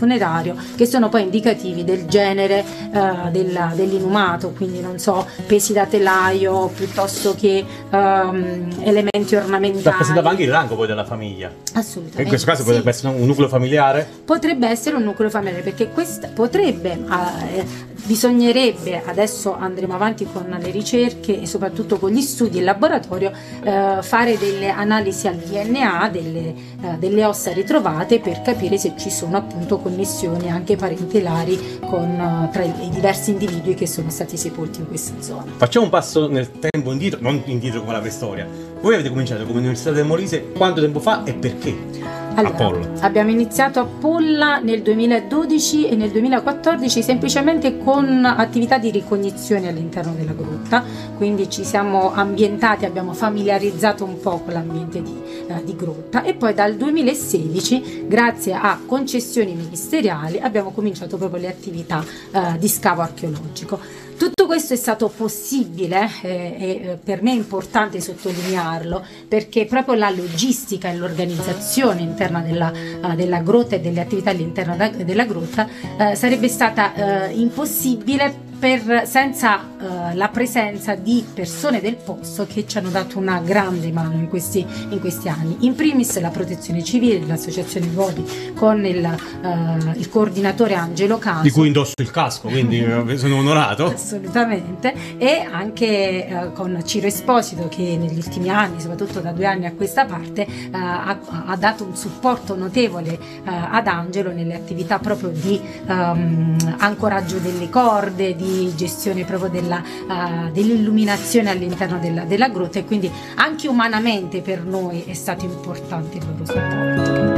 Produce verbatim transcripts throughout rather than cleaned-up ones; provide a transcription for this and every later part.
funerario, che sono poi indicativi del genere uh, del, dell'inumato, quindi non so, pesi da telaio piuttosto che um, elementi ornamentali. Rappresentava anche il rango poi della famiglia. Assolutamente. In questo caso sì. potrebbe essere un nucleo familiare? Potrebbe essere un nucleo familiare, perché questa potrebbe, eh, bisognerebbe, adesso andremo avanti con le ricerche e soprattutto con gli studi in laboratorio, eh, fare delle analisi al D N A delle, eh, delle ossa ritrovate per capire se ci sono appunto connessioni anche parentelari con, uh, tra i, i diversi individui che sono stati sepolti in questa zona. Facciamo un passo nel tempo indietro, non indietro come la preistoria. Voi avete cominciato come Università del Molise quanto tempo fa e perché? Allora, a Polla. Abbiamo iniziato a Polla nel duemiladodici e nel duemilaquattordici semplicemente con attività di ricognizione all'interno della grotta, quindi ci siamo ambientati, abbiamo familiarizzato un po' con l'ambiente di, eh, di grotta, e poi dal duemilasedici, grazie a concessioni ministeriali, abbiamo cominciato proprio le attività eh, di scavo archeologico. Tutto questo è stato possibile eh, e per me è importante sottolinearlo, perché proprio la logistica e l'organizzazione interna della, uh, della grotta e delle attività all'interno da, della grotta uh, sarebbe stata uh, impossibile per, senza uh, la presenza di persone del posto che ci hanno dato una grande mano in questi, in questi anni. In primis la Protezione Civile, l'associazione Luoghi con il, uh, il coordinatore Angelo Caso, di cui indosso il casco, quindi sono onorato. Assolutamente, e anche uh, con Ciro Esposito, che negli ultimi anni, soprattutto da due anni a questa parte, uh, ha, ha dato un supporto notevole uh, ad Angelo nelle attività proprio di um, ancoraggio delle corde, di gestione proprio della, uh, dell'illuminazione all'interno della, della grotta, e quindi anche umanamente per noi è stato importante il loro supporto.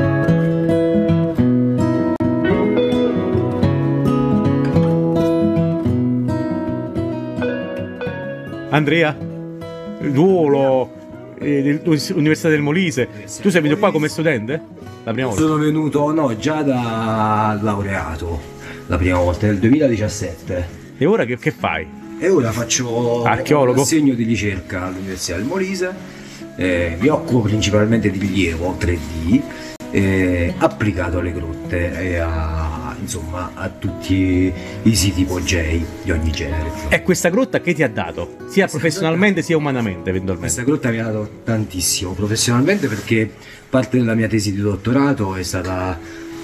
Andrea, il ruolo eh, dell'Università del Molise, tu sei venuto qua come studente? La prima volta? Sono venuto, no, già da laureato, la prima volta, nel duemiladiciassette. E ora che, che fai? E ora faccio archeologo? un segno di ricerca all'Università del Molise, eh, mi occupo principalmente di rilievo tre D, eh, applicato alle grotte e a, insomma, a tutti i siti ipogei di ogni genere. E questa grotta che ti ha dato? Sia questa professionalmente grotta, sia umanamente eventualmente? Questa grotta mi ha dato tantissimo, professionalmente perché parte della mia tesi di dottorato è stata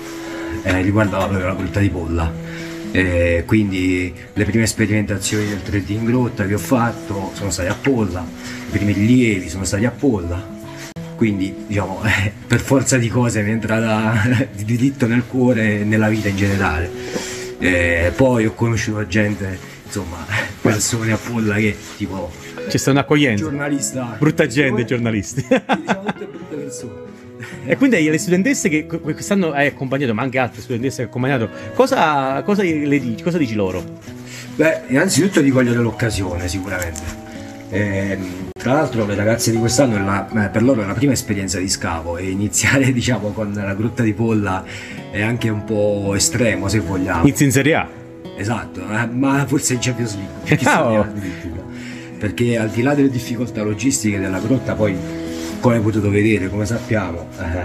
eh, riguardava proprio la grotta di Polla. Eh, quindi le prime sperimentazioni del tre D in grotta che ho fatto sono state a Polla, i primi rilievi sono stati a Polla, quindi diciamo eh, per forza di cose mi è entrata di diritto nel cuore e nella vita in generale. Eh, poi ho conosciuto gente, insomma, persone a Polla che tipo c'è stata un'accoglienza, giornalista, brutta gente, giornalisti, diciamo tutte brutte persone. E quindi le studentesse che quest'anno hai accompagnato, ma anche altre studentesse che hai accompagnato, cosa, cosa le dici, cosa dici loro? Beh, innanzitutto di cogliere l'occasione sicuramente. Eh, tra l'altro le ragazze di quest'anno è la, eh, per loro è la prima esperienza di scavo, e iniziare diciamo con la grotta di Polla è anche un po' estremo, se vogliamo. Inizia in Serie A? Esatto, eh, ma forse in Champions League, perché, oh. perché al di là delle difficoltà logistiche della grotta, poi come hai potuto vedere, come sappiamo,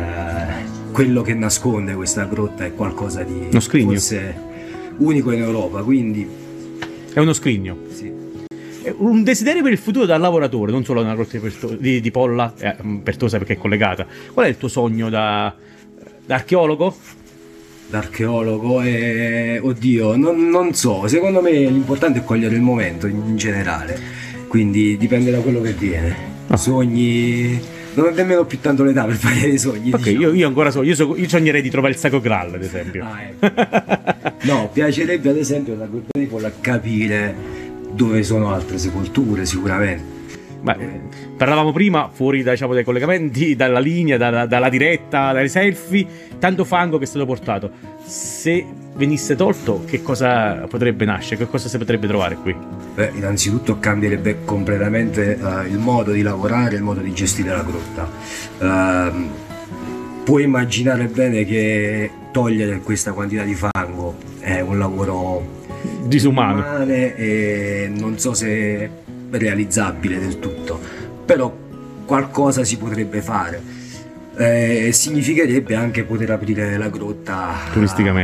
eh, quello che nasconde questa grotta è qualcosa di uno scrigno, forse unico in Europa, quindi è uno scrigno. Sì. Un desiderio per il futuro da lavoratore, non solo nella grotta di, di Polla, eh, Pertosa perché è collegata. Qual è il tuo sogno da, da archeologo? Da archeologo, eh, oddio, non, non so, secondo me l'importante è cogliere il momento in generale, quindi dipende da quello che viene. Ah. Sogni... Non ho nemmeno più tanto l'età per fare dei sogni. Ok, diciamo. io, io ancora so, io, so, io sognerei di trovare il Sacro Graal, ad esempio. Ah, ecco. No, piacerebbe ad esempio da grotta di Polla capire dove sono altre sepolture, sicuramente. Ma, eh, parlavamo prima, fuori diciamo, dai collegamenti, dalla linea, dalla, dalla diretta, dai selfie, tanto fango che è stato portato. Se venisse tolto, che cosa potrebbe nascere? Che cosa si potrebbe trovare qui? Beh, innanzitutto cambierebbe completamente uh, il modo di lavorare, il modo di gestire la grotta. Uh, puoi immaginare bene che togliere questa quantità di fango è un lavoro disumano e non so se è realizzabile del tutto, però qualcosa si potrebbe fare. Eh, significherebbe anche poter aprire la grotta turisticamente.